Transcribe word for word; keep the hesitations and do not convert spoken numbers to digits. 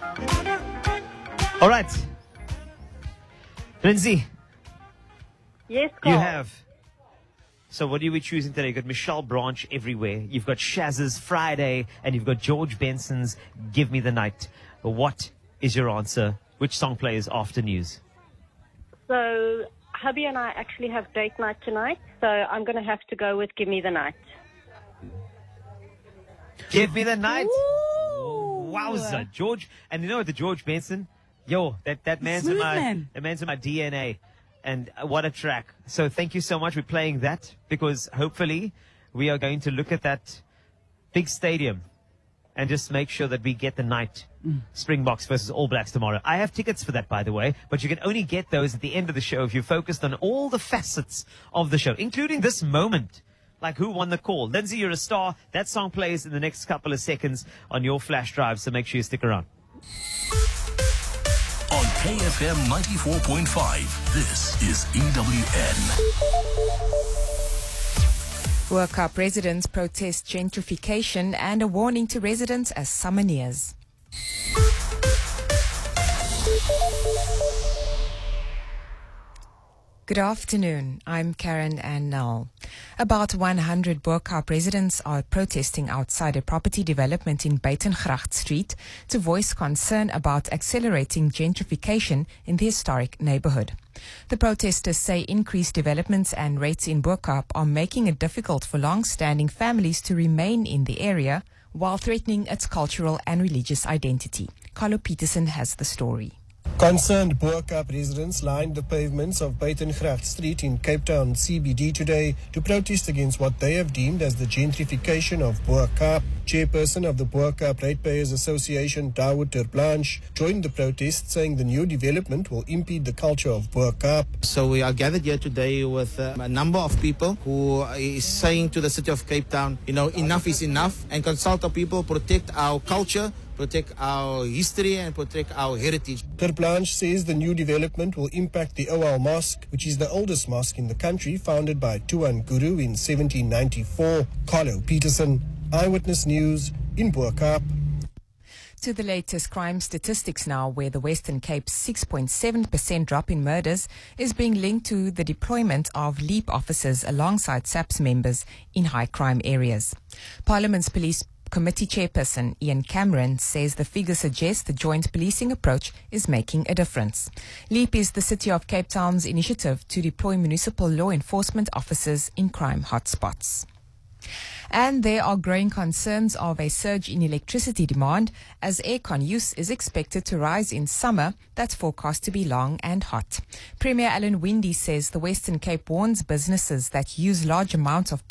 All right. Lindsay, Yes, Carl. you have. So what are we choosing today? You've got Michelle Branch everywhere. You've got Shaz's Friday, and you've got George Benson's Give Me the Night. What is your answer? Which song plays after news? So, hubby and I actually have date night tonight, so I'm going to have to go with Give Me the Night. Give Me the Night. Wowza, George. And you know what, the George Benson? Yo, that, that man's in Smooth my man. that man's in my D N A. And uh, what a track. So thank you so much for playing that, because hopefully we are going to look at that big stadium and just make sure that we get the night. Mm. Springboks versus All Blacks tomorrow. I have tickets for that, by the way, but you can only get those at the end of the show if you're focused on all the facets of the show, including this moment. Like who won the call. Lindsay, you're a star. That song plays in the next couple of seconds on your flash drive, so make sure you stick around. On K F M ninety-four point five, this is E W N. World Cup residents protest gentrification and a warning to residents as summer nears. Good afternoon. I'm Karen Ann Null. About one hundred Boerkaap residents are protesting outside a property development in Buitengracht Street to voice concern about accelerating gentrification in the historic neighborhood. The protesters say increased developments and rates in Boerkaap are making it difficult for long-standing families to remain in the area while threatening its cultural and religious identity. Carlo Peterson has the story. Concerned Boerkaap residents lined the pavements of Buitengracht Street in Cape Town C B D today to protest against what they have deemed as the gentrification of Boerkaap. Chairperson of the Boerkaap Ratepayers Association, Dawood ter Blanche, joined the protest, saying the new development will impede the culture of Boerkaap. So we are gathered here today with uh, a number of people who is saying to the city of Cape Town, you know, enough is enough, and consult our people, protect our culture, protect our history and protect our heritage. Ter Blanche says the new development will impact the Owal Mosque, which is the oldest mosque in the country, founded by Tuan Guru in seventeen ninety-four. Carlo Peterson, Eyewitness News in Boerkaap. To the latest crime statistics now, where the Western Cape's six point seven percent drop in murders is being linked to the deployment of LEAP officers alongside SAPS members in high crime areas. Parliament's Police Committee Chairperson Ian Cameron says the figure suggests the joint policing approach is making a difference. LEAP is the City of Cape Town's initiative to deploy municipal law enforcement officers in crime hotspots. And there are growing concerns of a surge in electricity demand as aircon use is expected to rise in summer that's forecast to be long and hot. Premier Alan Winde says the Western Cape warns businesses that use large amounts of